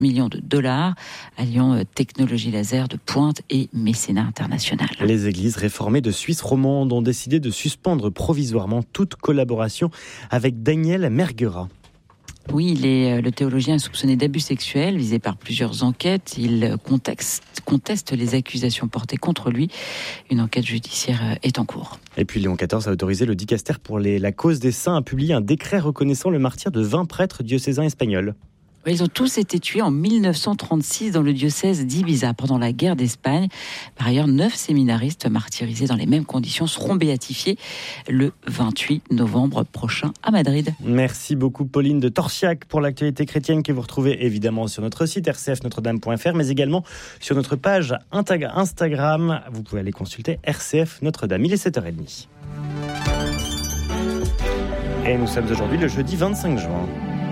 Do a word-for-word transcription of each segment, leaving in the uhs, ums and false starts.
millions de dollars, alliant euh, technologie laser de pointe et mécénat international. Les églises réformées de Suisse romande ont décidé de suspendre provisoirement toute collaboration avec Daniel Merguera. Oui, il est le théologien soupçonné d'abus sexuels, visé par plusieurs enquêtes. Il conteste, conteste les accusations portées contre lui. Une enquête judiciaire est en cours. Et puis Léon quatorze a autorisé le dicaster pour les, la cause des saints à publier un décret reconnaissant le martyre de vingt prêtres diocésains espagnols. Ils ont tous été tués en mille neuf cent trente-six dans le diocèse d'Ibiza pendant la guerre d'Espagne. Par ailleurs, neuf séminaristes martyrisés dans les mêmes conditions seront béatifiés le vingt-huit novembre prochain à Madrid. Merci beaucoup Pauline de Torsiac pour l'actualité chrétienne que vous retrouvez évidemment sur notre site r c f notre dame point f r mais également sur notre page Instagram. Vous pouvez aller consulter R C F Notre-Dame. Il est sept heures trente. Et nous sommes aujourd'hui le jeudi vingt-cinq juin.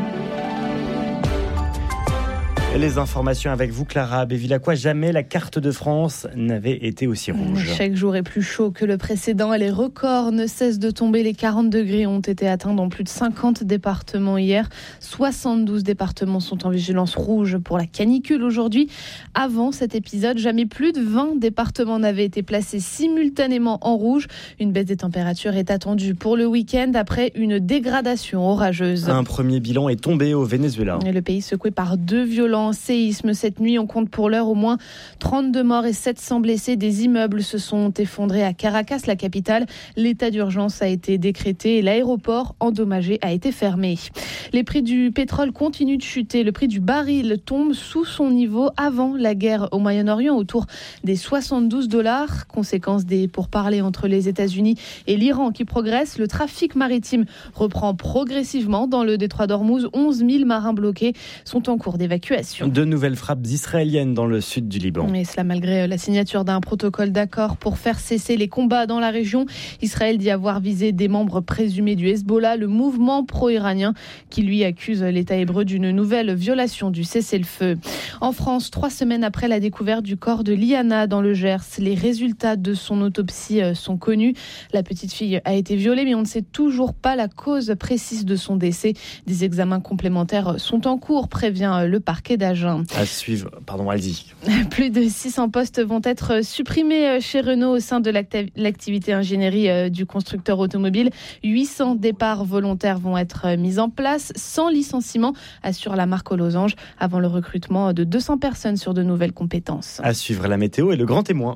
Les informations avec vous, Clara Bévilacqua. Jamais la carte de France n'avait été aussi rouge. Chaque jour est plus chaud que le précédent et les records ne cessent de tomber. Les quarante degrés ont été atteints dans plus de cinquante départements hier. soixante-douze départements sont en vigilance rouge pour la canicule aujourd'hui. Avant cet épisode, jamais plus de vingt départements n'avaient été placés simultanément en rouge. Une baisse des températures est attendue pour le week-end après une dégradation orageuse. Un premier bilan est tombé au Venezuela. Et le pays secoué par deux violents séisme cette nuit. On compte pour l'heure au moins trente-deux morts et sept cents blessés. Des immeubles se sont effondrés à Caracas, la capitale. L'état d'urgence a été décrété et l'aéroport endommagé a été fermé. Les prix du pétrole continuent de chuter. Le prix du baril tombe sous son niveau avant la guerre au Moyen-Orient, autour des soixante-douze dollars. Conséquence des pourparlers entre les États-Unis et l'Iran qui progressent. Le trafic maritime reprend progressivement dans le détroit d'Ormuz. onze mille marins bloqués sont en cours d'évacuation. De nouvelles frappes israéliennes dans le sud du Liban. Et cela malgré la signature d'un protocole d'accord pour faire cesser les combats dans la région. Israël dit avoir visé des membres présumés du Hezbollah, le mouvement pro-iranien qui lui accuse l'État hébreu d'une nouvelle violation du cessez-le-feu. En France, trois semaines après la découverte du corps de Liana dans le Gers, les résultats de son autopsie sont connus. La petite fille a été violée, mais on ne sait toujours pas la cause précise de son décès. Des examens complémentaires sont en cours, prévient le parquet d'Agen. À suivre, pardon, allez-y. Plus de six cents postes vont être supprimés chez Renault au sein de l'activité ingénierie du constructeur automobile. huit cents départs volontaires vont être mis en place, sans licenciement, assure la marque aux losanges, avant le recrutement de deux cents personnes sur de nouvelles compétences. À suivre la météo et le grand témoin.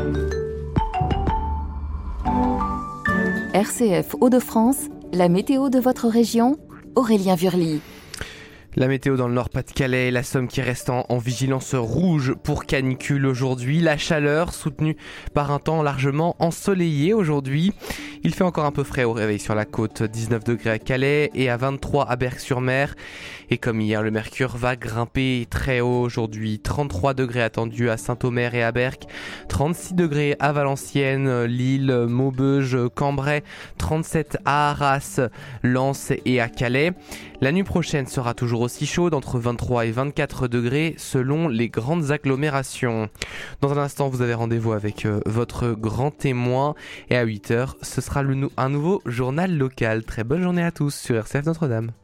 R C F Hauts-de-France, la météo de votre région, Aurélien Vurly. La météo dans le Nord-Pas-de-Calais, la Somme qui reste en, en vigilance rouge pour canicule aujourd'hui. La chaleur soutenue par un temps largement ensoleillé aujourd'hui. Il fait encore un peu frais au réveil sur la côte, dix-neuf degrés à Calais et à vingt-trois à Berck-sur-Mer. Et comme hier, le mercure va grimper très haut aujourd'hui. trente-trois degrés attendus à Saint-Omer et à Berck, trente-six degrés à Valenciennes, Lille, Maubeuge, Cambrai, trente-sept à Arras, Lens et à Calais. La nuit prochaine sera toujours aussi chaude, entre vingt-trois et vingt-quatre degrés selon les grandes agglomérations. Dans un instant, vous avez rendez-vous avec euh, votre grand témoin et à huit heures, ce sera le nou- un nouveau journal local. Très bonne journée à tous sur R C F Notre-Dame.